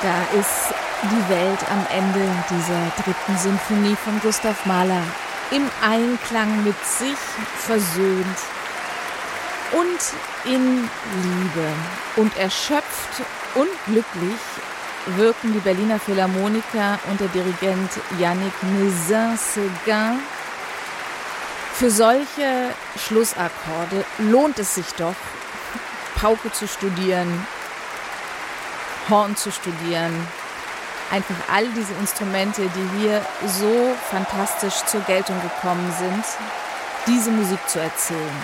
Da ist die Welt am Ende dieser dritten Sinfonie von Gustav Mahler im Einklang mit sich versöhnt und in Liebe. Und erschöpft und glücklich wirken die Berliner Philharmoniker und der Dirigent Yannick Nézin-Séguin. Für solche Schlussakkorde lohnt es sich doch, Pauke zu studieren, Horn zu studieren, einfach all diese Instrumente, die hier so fantastisch zur Geltung gekommen sind, diese Musik zu erzählen.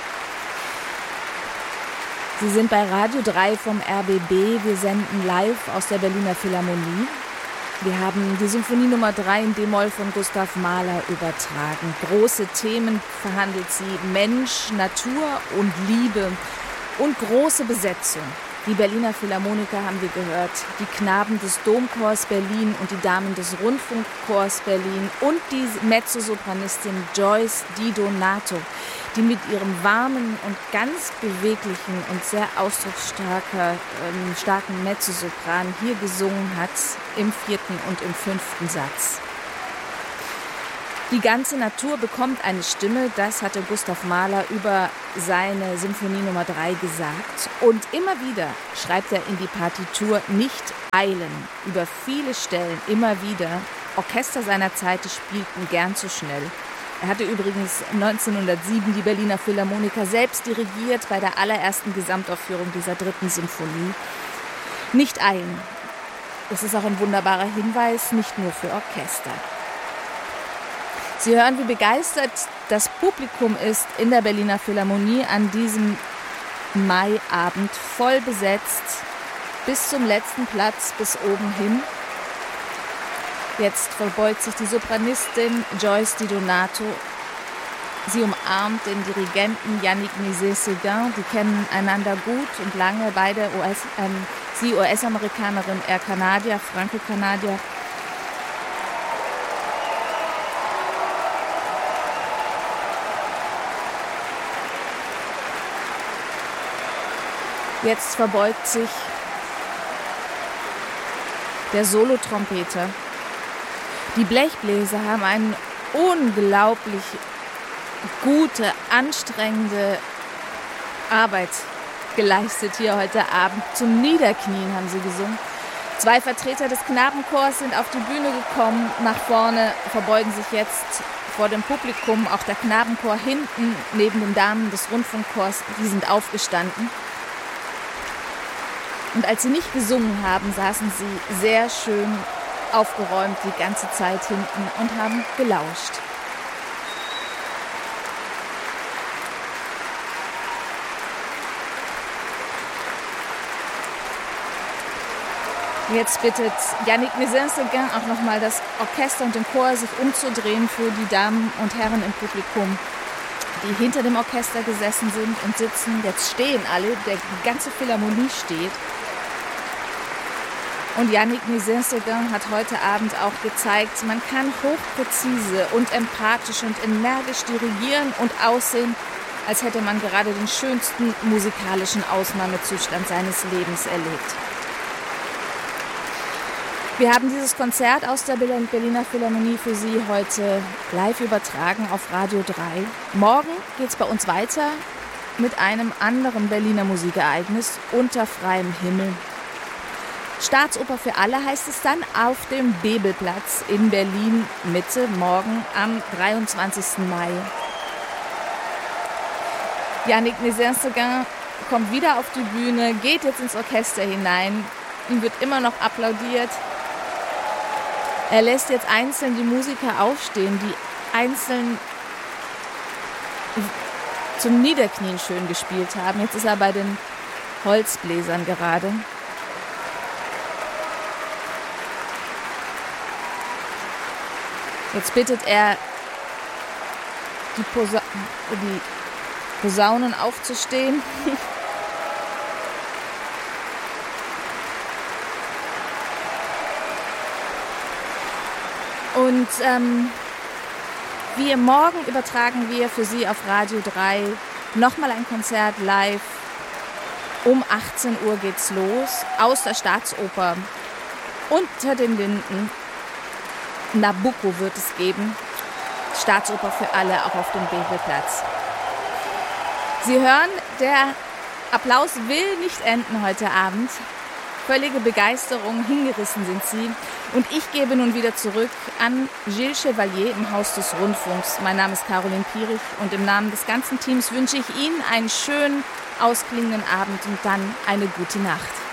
Sie sind bei Radio 3 vom RBB. Wir senden live aus der Berliner Philharmonie. Wir haben die Symphonie Nummer 3 in D-Moll von Gustav Mahler übertragen. Große Themen verhandelt sie: Mensch, Natur und Liebe und große Besetzung. Die Berliner Philharmoniker haben wir gehört, die Knaben des Domchors Berlin und die Damen des Rundfunkchors Berlin und die Mezzosopranistin Joyce Di Donato, die mit ihrem warmen und ganz beweglichen und sehr ausdrucksstarken Mezzosopran hier gesungen hat, im 4. und im 5. Satz. Die ganze Natur bekommt eine Stimme, das hatte Gustav Mahler über seine Symphonie Nummer 3 gesagt. Und immer wieder schreibt er in die Partitur: nicht eilen. Über viele Stellen immer wieder. Orchester seiner Zeit spielten gern zu schnell. Er hatte übrigens 1907 die Berliner Philharmoniker selbst dirigiert bei der allerersten Gesamtaufführung dieser dritten Symphonie. Nicht eilen. Das ist auch ein wunderbarer Hinweis, nicht nur für Orchester. Sie hören, wie begeistert das Publikum ist in der Berliner Philharmonie an diesem Maiabend, voll besetzt, bis zum letzten Platz, bis oben hin. Jetzt verbeugt sich die Sopranistin Joyce Di Donato. Sie umarmt den Dirigenten Yannick Nézin-Séguin. Die kennen einander gut und lange, beide sie US-Amerikanerin, er Kanadier, Franco-Kanadier. Jetzt verbeugt sich der Solotrompeter. Die Blechbläser haben eine unglaublich gute, anstrengende Arbeit geleistet hier heute Abend. Zum Niederknien haben sie gesungen. 2 Vertreter des Knabenchors sind auf die Bühne gekommen, nach vorne, verbeugen sich jetzt vor dem Publikum. Auch der Knabenchor hinten, neben den Damen des Rundfunkchors, die sind aufgestanden. Und als sie nicht gesungen haben, saßen sie sehr schön aufgeräumt die ganze Zeit hinten und haben gelauscht. Jetzt bittet Yannick Nézin-Séguin auch nochmal das Orchester und den Chor, sich umzudrehen für die Damen und Herren im Publikum, die hinter dem Orchester gesessen sind und sitzen. Jetzt stehen alle, die ganze Philharmonie steht. Und Yannick Nézin-Séguin hat heute Abend auch gezeigt, man kann hochpräzise und empathisch und energisch dirigieren und aussehen, als hätte man gerade den schönsten musikalischen Ausnahmezustand seines Lebens erlebt. Wir haben dieses Konzert aus der Berliner Philharmonie für Sie heute live übertragen auf Radio 3. Morgen geht es bei uns weiter mit einem anderen Berliner Musikereignis unter freiem Himmel. Staatsoper für alle heißt es dann auf dem Bebelplatz in Berlin Mitte, morgen am 23. Mai. Yannick Nézin-Séguin kommt wieder auf die Bühne, geht jetzt ins Orchester hinein. Ihm wird immer noch applaudiert. Er lässt jetzt einzeln die Musiker aufstehen, die einzeln zum Niederknien schön gespielt haben. Jetzt ist er bei den Holzbläsern gerade. Jetzt bittet er die Posaunen aufzustehen. Und morgen übertragen wir für Sie auf Radio 3 nochmal ein Konzert live. Um 18 Uhr geht's los aus der Staatsoper Unter den Linden. Nabucco wird es geben. Staatsoper für alle, auch auf dem Bebelplatz. Sie hören, der Applaus will nicht enden heute Abend. Völlige Begeisterung, hingerissen sind Sie. Und ich gebe nun wieder zurück an Gilles Chevalier im Haus des Rundfunks. Mein Name ist Caroline Pierich und im Namen des ganzen Teams wünsche ich Ihnen einen schönen, ausklingenden Abend und dann eine gute Nacht.